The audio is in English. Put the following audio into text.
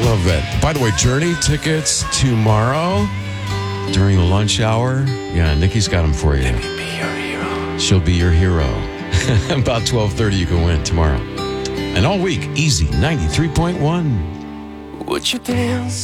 Love that. By the way, Journey tickets tomorrow during the lunch hour. Yeah, Nikki's got them for you. Let me be your hero. She'll be your hero. About 12:30 you can win tomorrow. And all week, easy, 93.1. Would you dance